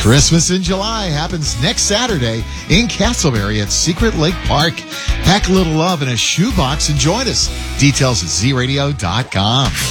Christmas in July happens next Saturday in Castleberry at Secret Lake Park. Pack a little love in a shoebox and join us. Details at zradio.com.